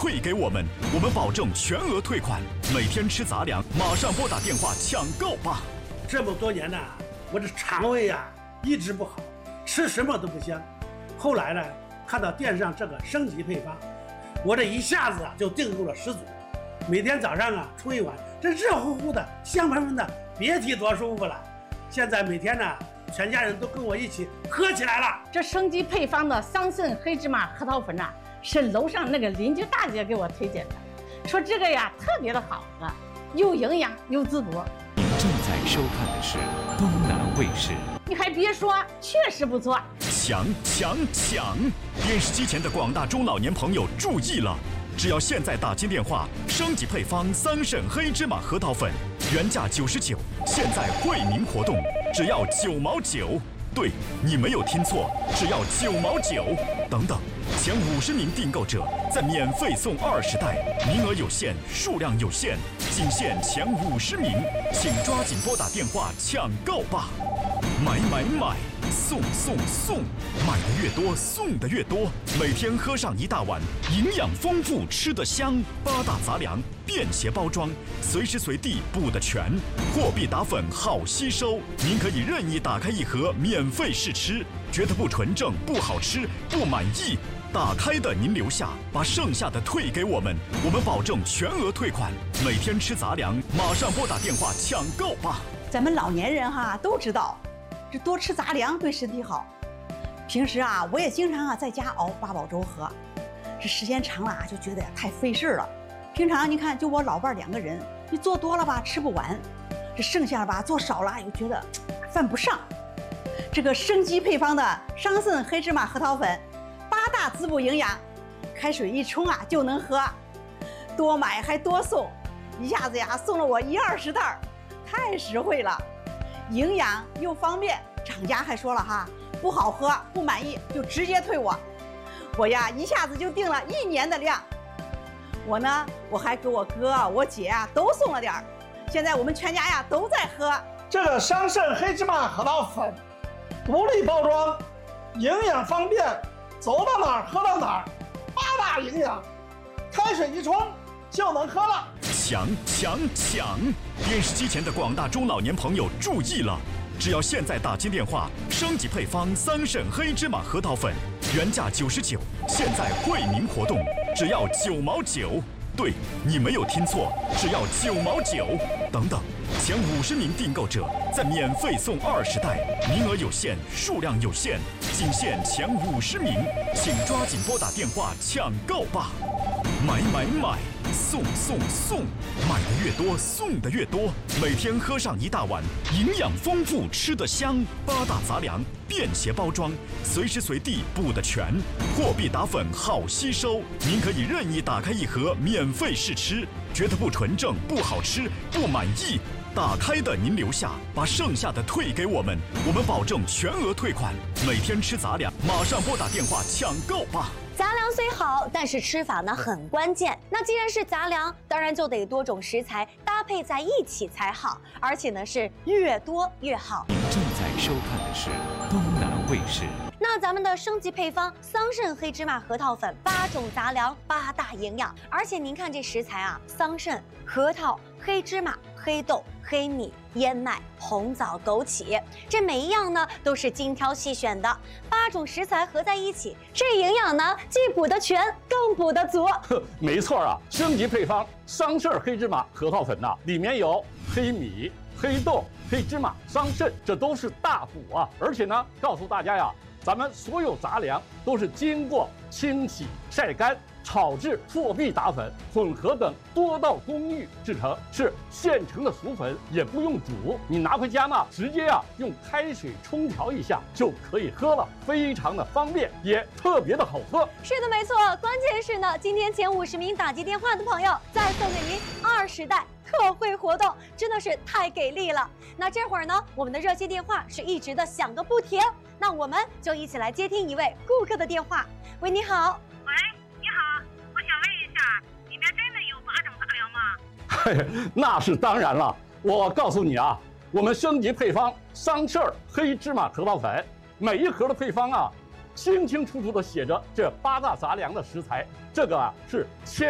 退给我们，我们保证全额退款。每天吃杂粮，马上拨打电话抢购吧！ 这么多年呢，我这肠胃呀一直不好，吃什么都不香。后来呢，看到电视上这个升级配方，我这一下子就订购了10组。每天早上冲一碗，这热乎乎的、香喷喷的，别提多舒服了。现在每天呢，全家人都跟我一起喝起来了。 这升级配方的桑葚黑芝麻核桃粉呐，是楼上那个邻居大姐给我推荐的，说这个呀特别的好喝，又营养又滋补。 您正在收看的是东南卫视。 你还别说，确实不错。 抢！电视机前的广大中老年朋友注意了！只要现在打进电话，升级配方桑葚黑芝麻核桃粉，原价99，现在惠民活动，只要9毛9。对，你没有听错，只要9毛9。等等，前50名订购者再免费送20袋，名额有限，数量有限，仅限前50名，请抓紧拨打电话抢购吧！买！送！买的越多，送的越多。每天喝上一大碗，营养丰富，吃得香。8大杂粮，便携包装，随时随地补得全。货币打粉好吸收，您可以任意打开一盒免费试吃，觉得不纯正、不好吃、不满意，打开的您留下，把剩下的退给我们，我们保证全额退款。每天吃杂粮，马上拨打电话抢购吧！ 咱们老年人都知道，这多吃杂粮对身体好。平时我也经常在家熬八宝粥喝，这时间长了就觉得太费事了。平常你看，就我老伴2个人，你做多了吃不完，这剩下做少了又觉得犯不上。这个升级配方的桑葚黑芝麻核桃粉，8大滋补营养，开水一冲就能喝，多买还多送，一下子送了我10-20袋，太实惠了，营养又方便。厂家还说了不好喝不满意就直接退我一下子就订了1年的量。我还给我哥我姐都送了点儿，现在我们全家都在喝这个桑葚黑芝麻核桃粉，独立包装，营养方便，走到哪儿喝到哪儿，8大营养，开水一冲就能喝了。 抢！电视机前的广大中老年朋友注意了！只要现在打进电话，升级配方桑葚黑芝麻核桃粉，原价99，现在惠民活动，只要9毛9。对，你没有听错，只要9毛9。等等，前50名订购者再免费送20袋，名额有限，数量有限，仅限前50名，请抓紧拨打电话抢购吧！买！送！买的越多，送的越多。每天喝上一大碗，营养丰富，吃得香。8大杂粮，便携包装，随时随地补得全。货币打粉好吸收，您可以任意打开一盒免费试吃，觉得不纯正、不好吃、不满意，打开的您留下，把剩下的退给我们，我们保证全额退款。每天吃杂粮，马上拨打电话抢购吧！ 杂粮虽好，但是吃法呢很关键。那既然是杂粮，当然就得多种食材搭配在一起才好，而且呢是越多越好。 您正在收看的是东南卫视。 那咱们的升级配方桑葚黑芝麻核桃粉，8种杂粮，8大营养，而且您看这食材桑葚、核桃、黑芝麻、黑豆、黑米、燕麦、红枣、枸杞，这每一样呢都是精挑细选的，8种食材合在一起，这营养呢既补得全，更补得足。 没错升级配方桑葚黑芝麻核桃粉里面有黑米、黑豆、黑芝麻、桑葚，这都是大补而且呢，告诉大家咱们所有杂粮都是经过清洗、晒干、炒制、破壁打粉、混合等多道工艺制成，是现成的熟粉，也不用煮。你拿回家直接用开水冲调一下就可以喝了，非常的方便，也特别的好喝。 是的，没错。关键是呢，今天前50名打进电话的朋友，再送给您20袋。特惠活动真的是太给力了。那这会儿呢，我们的热线电话是一直的响个不停，那我们就一起来接听一位顾客的电话。喂，你好。 喂，你好，我想问一下，里面真的有8种杂粮吗？ 那是当然了。我告诉你我们升级配方桑葚黑芝麻核桃粉，每一盒的配方清清楚楚的写着这8大杂粮的食材，这个是